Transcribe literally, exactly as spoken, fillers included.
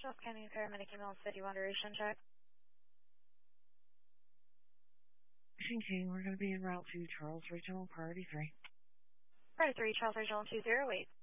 Charles County Paramedic email said you want a duration check. King, we're going to be en route to Charles Regional, priority three. Priority three, Charles Regional two zero eight.